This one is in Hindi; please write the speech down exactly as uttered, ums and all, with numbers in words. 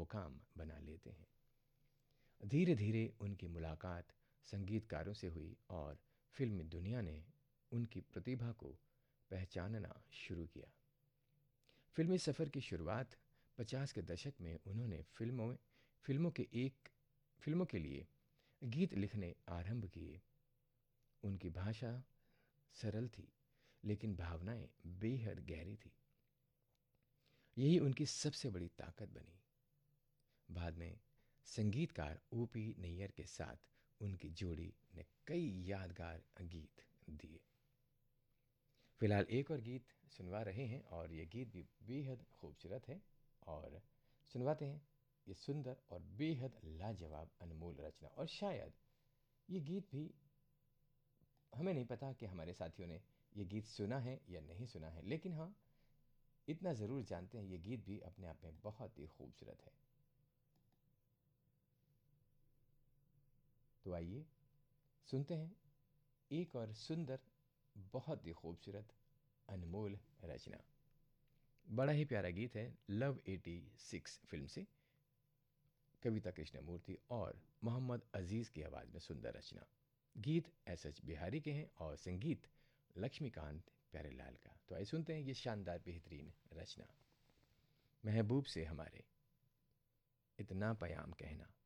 मुकाम बना लेते हैं। धीरे धीरे उनकी मुलाकात संगीतकारों से हुई और फिल्मी दुनिया ने उनकी प्रतिभा को पहचानना शुरू किया। फिल्मी सफ़र की शुरुआत पचास के दशक में उन्होंने फिल्मों फिल्मों के एक फिल्मों के लिए गीत लिखने आरंभ किए। उनकी भाषा सरल थी, लेकिन भावनाएं बेहद गहरी थी। यही उनकी सबसे बड़ी ताकत बनी। बाद में संगीतकार ओपी नैयर के साथ उनकी जोड़ी ने कई यादगार गीत दिए। फिलहाल एक और गीत सुनवा रहे हैं और ये गीत भी बेहद खूबसूरत है और सुनवाते हैं ये सुंदर और बेहद लाजवाब अनमोल रचना। और शायद ये गीत भी हमें नहीं पता कि हमारे साथियों ने ये गीत सुना है या नहीं सुना है, लेकिन हाँ इतना ज़रूर जानते हैं ये गीत भी अपने आप में बहुत ही खूबसूरत है। तो आइए सुनते हैं एक और सुंदर, बहुत ही खूबसूरत अनमोल रचना। बड़ा ही प्यारा गीत है, लव छियासी फिल्म से कविता कृष्णमूर्ति और मोहम्मद अजीज़ की आवाज़ में सुंदर रचना। गीत एस एच बिहारी के हैं और संगीत लक्ष्मीकांत प्यारेलाल का। तो आइए सुनते हैं ये शानदार बेहतरीन रचना। महबूब से हमारे इतना प्याम कहना।